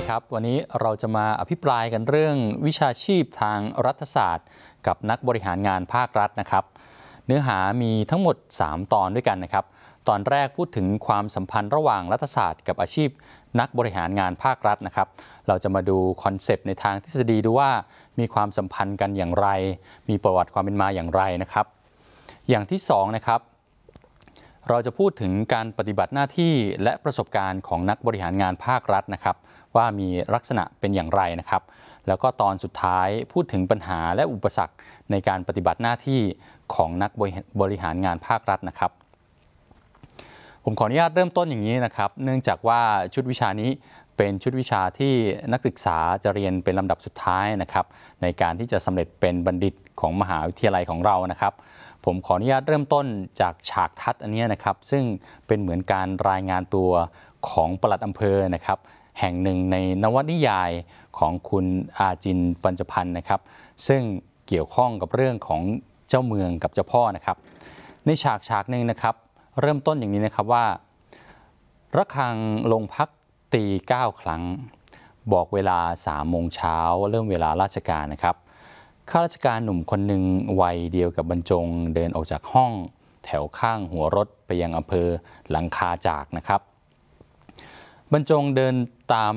ครับวันนี้เราจะมาอภิปรายกันเรื่องวิชาชีพทางรัฐศาสตร์กับนักบริหารงานภาครัฐนะครับเนื้อหามีทั้งหมด3ตอนด้วยกันนะครับตอนแรกพูดถึงความสัมพันธ์ระหว่างรัฐศาสตร์กับอาชีพนักบริหารงานภาครัฐนะครับเราจะมาดูคอนเซปต์ในทางทฤษฎีดูว่ามีความสัมพันธ์กันอย่างไรมีประวัติความเป็นมาอย่างไรนะครับอย่างที่2นะครับเราจะพูดถึงการปฏิบัติหน้าที่และประสบการณ์ของนักบริหารงานภาครัฐนะครับว่ามีลักษณะเป็นอย่างไรนะครับแล้วก็ตอนสุดท้ายพูดถึงปัญหาและอุปสรรคในการปฏิบัติหน้าที่ของนักบริหารงานภาครัฐนะครับผมขออนุญาตเริ่มต้นอย่างนี้นะครับเนื่องจากว่าชุดวิชานี้เป็นชุดวิชาที่นักศึกษาจะเรียนเป็นลำดับสุดท้ายนะครับในการที่จะสำเร็จเป็นบัณฑิตของมหาวิทยาลัยของเรานะครับผมขออนุญาตเริ่มต้นจากฉากทัศน์อันนี้นะครับซึ่งเป็นเหมือนการรายงานตัวของปลัดอำเภอนะครับแห่งหนึ่งในนวนิยายของคุณอาจินปัญจพันธ์นะครับซึ่งเกี่ยวข้องกับเรื่องของเจ้าเมืองกับเจ้าพ่อนะครับในฉากหนึ่งนะครับเริ่มต้นอย่างนี้นะครับว่าระฆังลงพักตี9 ครั้งบอกเวลา3 โมงเช้าเริ่มเวลาราชการนะครับข้าราชการหนุ่มคนหนึ่งวัยเดียวกับบรรจงเดินออกจากห้องแถวข้างหัวรถไปยังอำเภอหลังคาจากนะครับบรรจงเดินตาม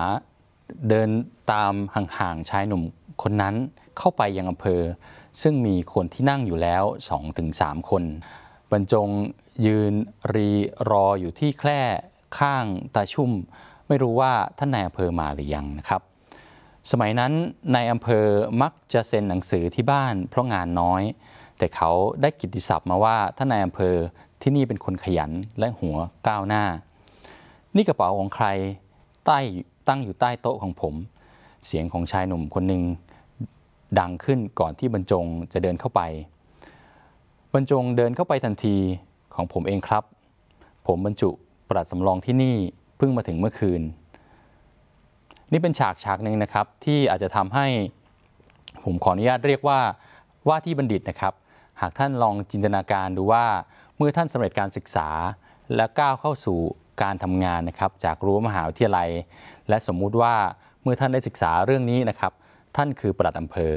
ห่างๆชายหนุ่มคนนั้นเข้าไปยังอำเภอซึ่งมีคนที่นั่งอยู่แล้ว 2-3 คนบรรจงยืนรออยู่ที่แคร่ข้างตาชุ่มไม่รู้ว่าท่านนายอำเภอมาหรือยังนะครับสมัยนั้นนายอำเภอมักจะเซ็นหนังสือที่บ้านเพราะงานน้อยแต่เขาได้กิตติศัพท์มาว่าท่านนายอำเภอที่นี่เป็นคนขยันและหัวก้าวหน้านี่กระเป๋าของใครตั้งอยู่ใต้โต๊ะของผมเสียงของชายหนุ่มคนหนึ่งดังขึ้นก่อนที่บรรจงจะเดินเข้าไปบรรจงเดินเข้าไปทันทีของผมเองครับผมบรรจุปลัดสำรองที่นี่เพิ่งมาถึงเมื่อคืนนี่เป็นฉากหนึ่งนะครับที่อาจจะทำให้ผมขออนุญาตเรียกว่าที่บัณฑิตนะครับหากท่านลองจินตนาการดูว่าเมื่อท่านสำเร็จการศึกษาและก้าวเข้าสู่การทำงานนะครับจากรั้วมหาวิทยาลัยและสมมุติว่าเมื่อท่านได้ศึกษาเรื่องนี้นะครับท่านคือปลัดอำเภอ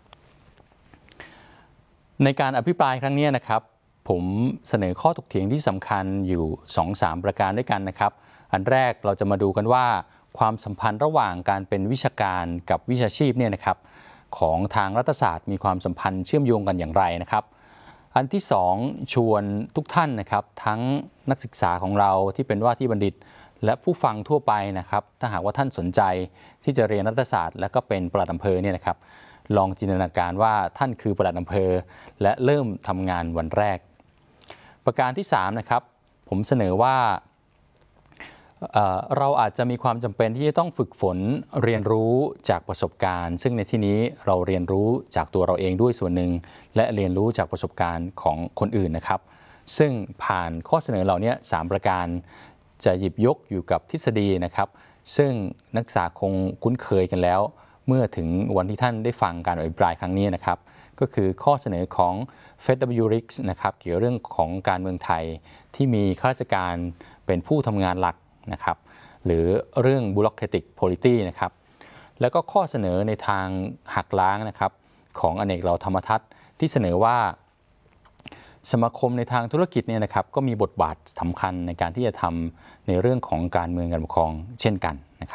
ในการอภิปรายครั้งนี้นะครับผมเสนอข้อถกเถียงที่สำคัญอยู่ 2-3 ประการด้วยกันนะครับอันแรกเราจะมาดูกันว่าความสัมพันธ์ระหว่างการเป็นวิชาการกับวิชาชีพเนี่ยนะครับของทางรัฐศาสตร์มีความสัมพันธ์เชื่อมโยงกันอย่างไรนะครับอันที่2ชวนทุกท่านนะครับทั้งนักศึกษาของเราที่เป็นว่าที่บัณฑิตและผู้ฟังทั่วไปนะครับถ้าหากว่าท่านสนใจที่จะเรียนรัฐศาสตร์และก็เป็นปลัดอำเภอเนี่ยนะครับลองจินตนาการว่าท่านคือปลัดอำเภอและเริ่มทำงานวันแรกประการที่3นะครับผมเสนอว่าเราอาจจะมีความจำเป็นที่จะต้องฝึกฝนเรียนรู้จากประสบการณ์ซึ่งในที่นี้เราเรียนรู้จากตัวเราเองด้วยส่วนหนึ่งและเรียนรู้จากประสบการณ์ของคนอื่นนะครับซึ่งผ่านข้อเสนอเหล่านี้3ประการจะหยิบยกอยู่กับทฤษฎีนะครับซึ่งนักศึกษาคงคุ้นเคยกันแล้วเมื่อถึงวันที่ท่านได้ฟังการอภิปรายครั้งนี้นะครับก็คือข้อเสนอของ Federic นะครับเกี่ยวกับเรื่องของการเมืองไทยที่มีข้าราชการเป็นผู้ทำงานหลักนะครับหรือเรื่อง bureaucratic polity นะครับแล้วก็ข้อเสนอในทางหักล้างนะครับของอเนกเหล่าธรรมทัศน์ที่เสนอว่าสมาคมในทางธุรกิจเนี่ยนะครับก็มีบทบาทสำคัญในการที่จะทำในเรื่องของการเมืองการปกครองเช่นกันนะครับ